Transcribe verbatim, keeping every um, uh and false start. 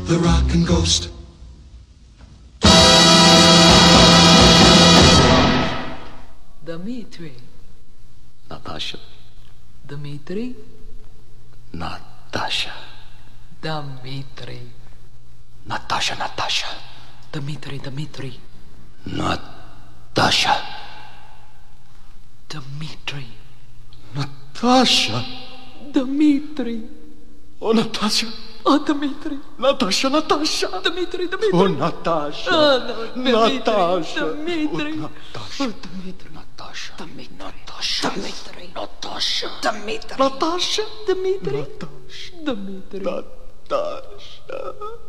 the rockin' ghost. Dmitri. Natasha. Dmitri. Natasha. Dmitri. Natasha, Natasha. Dmitri, Dmitri. Natasha. Dmitri. Natasha. Dmitri. Oh, Natasha. Oh, Dmitri. Natasha, Natasha. Dmitri, Dmitri. Oh, Natasha. Oh, no, Natasha. Dmitri. Oh, Natasha. Oh, Dmitri. Natasha. Dmitri. Natasha. Dmitri. Natasha. Dmitri. Natasha. Dmitri. Natasha. Dmitri. Natasha.